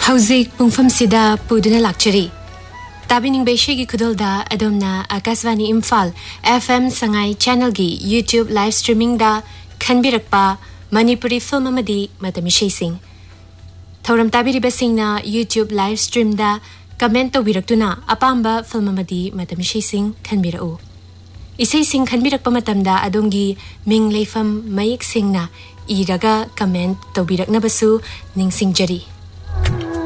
Hauzik pungfam sida puduna lakchari. Tabining Beishegi Kudolda Adomna Akasvani Imphal FM Sangai Channel gi YouTube live streaming da Khanbirakpa Manipuri film amadi matamishay sing. Thoram tabiri basingna YouTube live stream da comment tawbiraktuna apamba film amadi matamishay sing khanbirau. Isay sing khanbirakpa matamda adongi ming leifam mayik singna iraga comment tawbirakna basu ningsingjari.